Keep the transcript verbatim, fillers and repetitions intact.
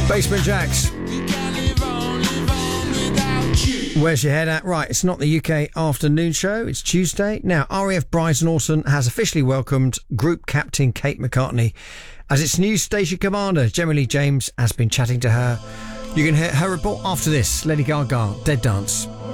Basement Jaxx. Where's your head at? Right, it's not the U K afternoon show, it's Tuesday. Now, R A F Brighton Orson has officially welcomed Group Captain Kate McCartney as its new station commander. Gemma Lee James has been chatting to her. You can hear her report after this. Lady Gaga, Dead Dance.